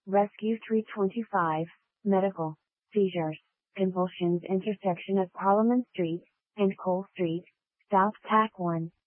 Rescue 325, medical, seizures, convulsions intersection of Parliament Street and Cole Street, South Tack 1.